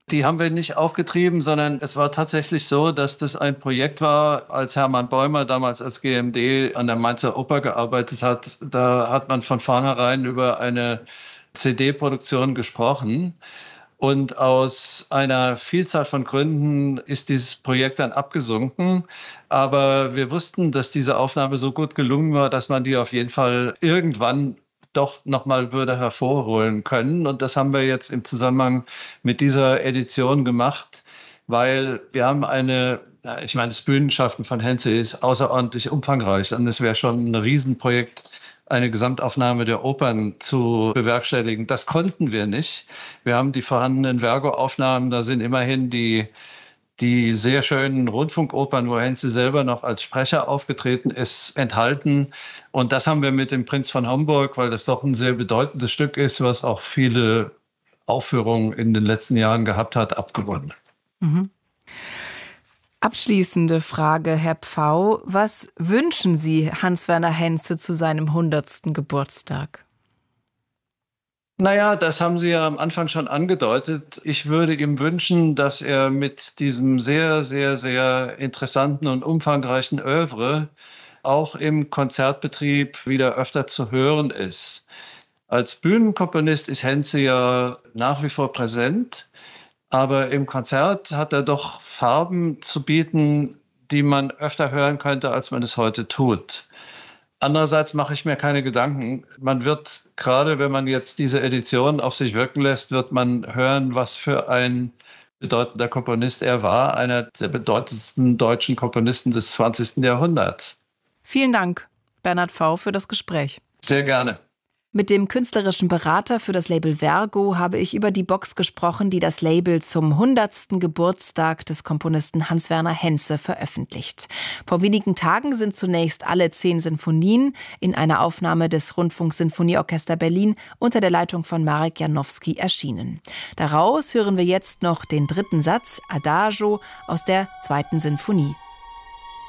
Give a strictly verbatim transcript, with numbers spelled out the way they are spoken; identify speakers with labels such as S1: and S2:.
S1: Die haben wir nicht aufgetrieben, sondern es war tatsächlich so, dass das ein Projekt war, als Hermann Bäumer damals als G M D an der Mainzer Oper gearbeitet hat. Da hat man von vornherein über eine C D-Produktion gesprochen. Und aus einer Vielzahl von Gründen ist dieses Projekt dann abgesunken. Aber wir wussten, dass diese Aufnahme so gut gelungen war, dass man die auf jeden Fall irgendwann doch nochmal würde hervorholen können. Und das haben wir jetzt im Zusammenhang mit dieser Edition gemacht, weil wir haben eine, ich meine, das Bühnenschaffen von Henze ist außerordentlich umfangreich und es wäre schon ein Riesenprojekt, eine Gesamtaufnahme der Opern zu bewerkstelligen. Das konnten wir nicht. Wir haben die vorhandenen Vergo-Aufnahmen, da sind immerhin die, die sehr schönen Rundfunkopern, wo Henze selber noch als Sprecher aufgetreten ist, enthalten. Und das haben wir mit dem Prinz von Homburg, weil das doch ein sehr bedeutendes Stück ist, was auch viele Aufführungen in den letzten Jahren gehabt hat, abgewonnen.
S2: Mhm. Abschließende Frage, Herr Pfau. Was wünschen Sie Hans-Werner Henze zu seinem hundertsten Geburtstag?
S1: Naja, das haben Sie ja am Anfang schon angedeutet. Ich würde ihm wünschen, dass er mit diesem sehr, sehr, sehr interessanten und umfangreichen Œuvre auch im Konzertbetrieb wieder öfter zu hören ist. Als Bühnenkomponist ist Henze ja nach wie vor präsent. Aber im Konzert hat er doch Farben zu bieten, die man öfter hören könnte, als man es heute tut. Andererseits mache ich mir keine Gedanken. Man wird, gerade wenn man jetzt diese Edition auf sich wirken lässt, wird man hören, was für ein bedeutender Komponist er war, einer der bedeutendsten deutschen Komponisten des zwanzigsten Jahrhunderts.
S2: Vielen Dank, Bernhard Pfau, für das Gespräch.
S1: Sehr gerne.
S2: Mit dem künstlerischen Berater für das Label Vergo habe ich über die Box gesprochen, die das Label zum hundertsten Geburtstag des Komponisten Hans-Werner Henze veröffentlicht. Vor wenigen Tagen sind zunächst alle zehn Sinfonien in einer Aufnahme des Rundfunksinfonieorchester Berlin unter der Leitung von Marek Janowski erschienen. Daraus hören wir jetzt noch den dritten Satz, Adagio, aus der zweiten Sinfonie.